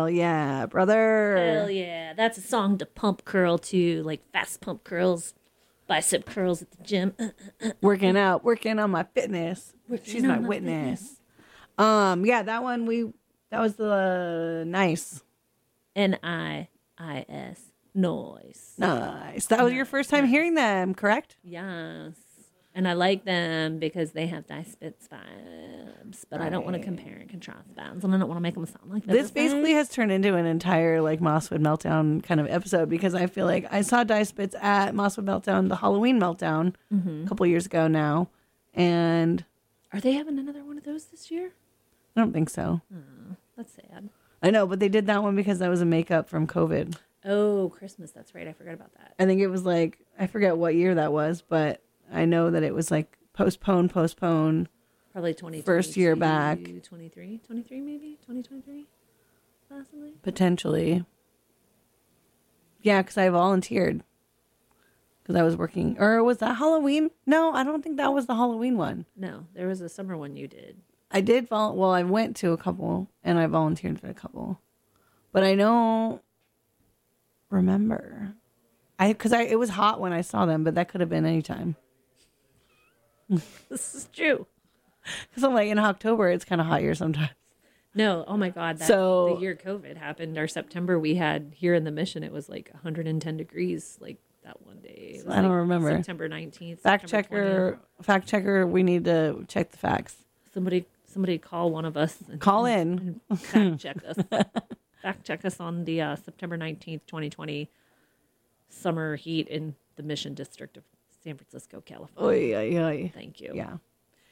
Hell yeah, brother. Hell yeah. That's a song to pump curl to, like fast pump curls, bicep curls at the gym. Working on my fitness. She's my witness. Yeah, that that was the nice. NIIS. Noise. Nice. That was your first time hearing them, correct? Yes. And I like them because they have Die Spitz vibes, but I don't want to compare and contrast bands, and I don't want to make them sound like this basically has turned into an entire like Mosswood Meltdown kind of episode because I feel like I saw Die Spitz at Mosswood Meltdown, the Halloween Meltdown, a couple years ago now, and are they having another one of those this year? I don't think so. Oh, that's sad. I know, but they did that one because that was a makeup from COVID. Oh, Christmas. That's right. I forgot about that. I think it was like I forget what year that was, but I know that it was like postpone. Probably 20. First year back. 23 maybe? 2023? Possibly? Potentially. Yeah, because I volunteered. Because I was working. Or was that Halloween? No, I don't think that was the Halloween one. No, there was a summer one you did. I did, well, I went to a couple and I volunteered for a couple. But I don't remember. It was hot when I saw them, but that could have been any time. This is true. Because I'm like, in October, it's kind of hot here sometimes. No, oh my God. The year COVID happened, our September, we had here in the Mission, it was like 110 degrees like that one day. I don't remember. September 19th. Fact checker, we need to check the facts. Somebody call one of us. Call in. And fact check us. Fact check us on the September 19th, 2020 summer heat in the Mission District of San Francisco, California. Oy, oy, oy. Thank you. Yeah.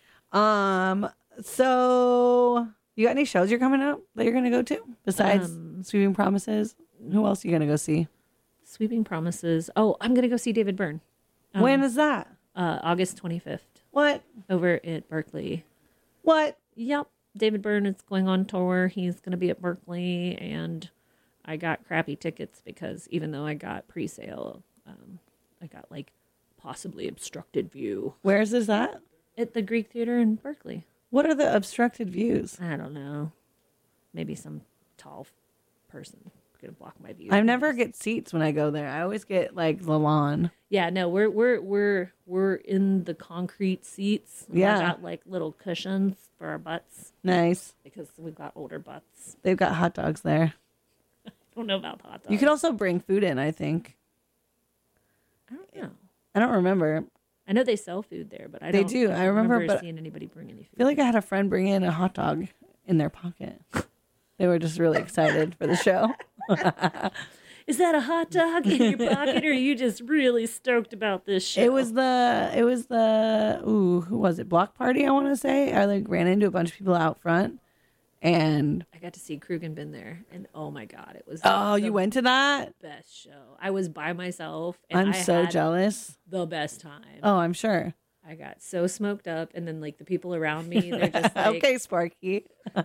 So you got any shows you're coming up that you're going to go to besides Sweeping Promises? Who else are you going to go see? Sweeping Promises. Oh, I'm going to go see David Byrne. When is that? August 25th. What? Over at Berkeley. What? Yep. David Byrne is going on tour. He's going to be at Berkeley, and I got crappy tickets because even though I got pre-sale, I got like possibly obstructed view. Where is this at? At the Greek Theater in Berkeley. What are the obstructed views? I don't know. Maybe some tall person gonna block my view. I never get seats when I go there. I always get like the lawn. Yeah, no, we're in the concrete seats. Yeah, I got like little cushions for our butts. Nice, because we've got older butts. They've got hot dogs there. I don't know about the hot dogs. You could also bring food in, I think. I don't know. I don't remember. I know they sell food there, but I remember but seeing anybody bring any food. I feel like I had a friend bring in a hot dog in their pocket. They were just really excited for the show. Is that a hot dog in your pocket, or are you just really stoked about this show? It was the who was it? Block Party, I want to say. I like ran into a bunch of people out front, and I got to see Krug and Ben there, and oh my God, it was you went to that? Best show. I was by myself, and I'm so jealous. The best time. Oh, I'm sure. I got so smoked up, and then like the people around me, they're just like, okay, Sparky.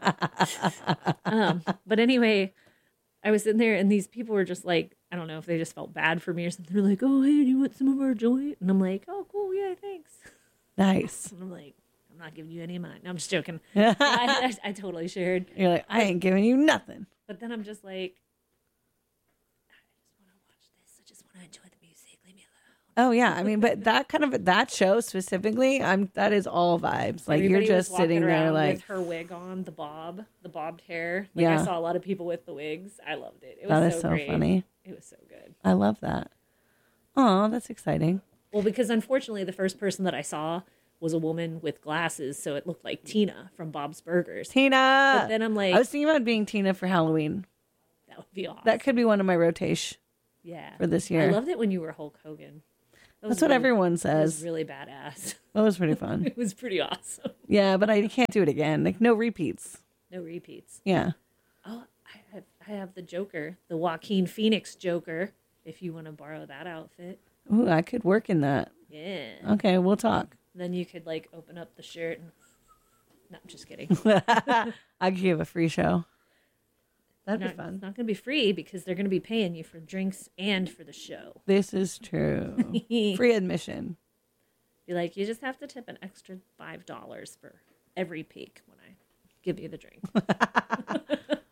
But anyway, I was in there, and these people were just like, I don't know if they just felt bad for me or something. They're like, "Oh, hey, do you want some of our joint?" And I'm like, "Oh, cool, yeah, thanks." Nice. And I'm like, "I'm not giving you any of mine." No, I'm just joking. I totally shared. You're like, I ain't giving you nothing. But then I'm just like, I just want to watch this. I just want to enjoy the music. Leave me alone. Oh yeah, I mean, but that show specifically, that is all vibes. Like everybody you're just sitting there, like with her wig on, the bobbed hair. Like I saw a lot of people with the wigs. I loved it. It was so great. Funny. It was so good. I love that. Oh, that's exciting. Well, because unfortunately, the first person that I saw was a woman with glasses, so it looked like Tina from Bob's Burgers. Tina. But then I'm like, I was thinking about being Tina for Halloween. That would be awesome. That could be one of my rotation. Yeah. For this year. I loved it when you were Hulk Hogan. That's what everyone says. It was really badass. That was pretty fun. It was pretty awesome. Yeah, but I can't do it again. Like no repeats. No repeats. Yeah. Oh, I have the Joker, the Joaquin Phoenix Joker, if you want to borrow that outfit. Ooh, I could work in that. Yeah. Okay, we'll talk. Then you could like open up the shirt and... No, I'm just kidding. I could give a free show. That'd be fun. It's not going to be free because they're going to be paying you for drinks and for the show. This is true. Free admission. Be like, you just have to tip an extra $5 for every peak when I give you the drink.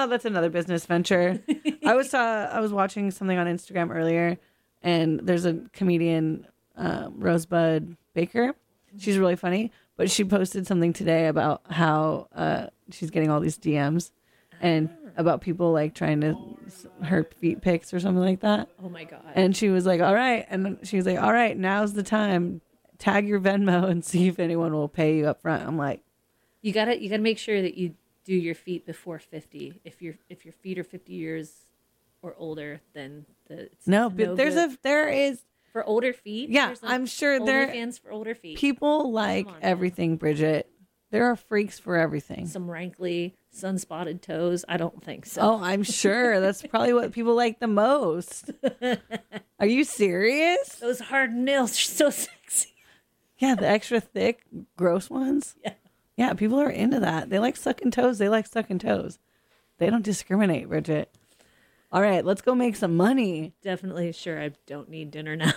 that's another business venture. I was watching something on Instagram earlier, and there's a comedian, Rosebud Baker. She's really funny, but she posted something today about how she's getting all these DMs and about people like trying to her feet pics or something like that. Oh my God. And she was like, all right. And she was like, all right, now's the time. Tag your Venmo and see if anyone will pay you up front. I'm like, you gotta make sure that you do your feet before 50. If your feet are 50 years or older, then there is for older feet. Yeah, I'm sure there are fans for older feet. People like everything, Bridget. There are freaks for everything. Some rankly, sun-spotted toes. I don't think so. Oh, I'm sure. That's probably what people like the most. Are you serious? Those hard nails are so sexy. Yeah, the extra thick, gross ones. Yeah. Yeah, people are into that. They like sucking toes. They like sucking toes. They don't discriminate, Bridget. All right, let's go make some money. Definitely sure I don't need dinner now.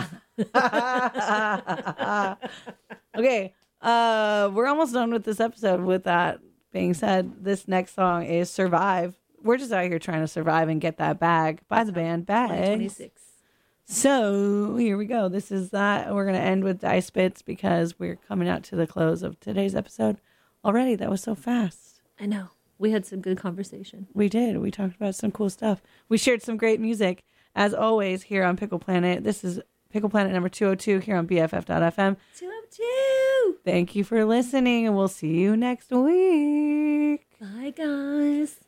Okay. We're almost done with this episode. With that being said, this next song is Survive. We're just out here trying to survive and get that bag by the band Bags. 2026. So here we go. This is that. We're going to end with Dice Bits because we're coming out to the close of today's episode already. That was so fast. I know. We had some good conversation. We did. We talked about some cool stuff. We shared some great music. As always, here on Pickle Planet. This is Pickle Planet number 202 here on BFF.FM. 202. Thank you for listening, and we'll see you next week. Bye, guys.